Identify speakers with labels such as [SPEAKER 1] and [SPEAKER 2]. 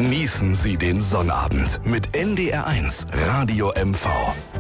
[SPEAKER 1] Genießen Sie den Sonnabend mit NDR1 Radio MV.